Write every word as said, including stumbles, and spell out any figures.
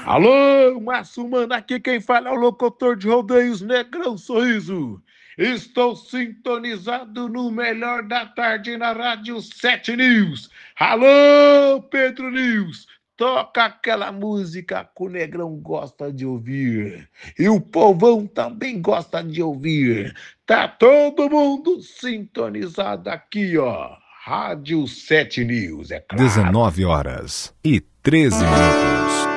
Alô, Márcio Mano, aqui quem fala é o locutor de rodeios Negrão Sorriso. Estou sintonizado no melhor da tarde na Rádio sete News. Alô, Pedro News, toca aquela música que o Negrão gosta de ouvir. E o povão também gosta de ouvir. Tá todo mundo sintonizado aqui, ó. Rádio sete News, é claro. dezenove horas e treze minutos.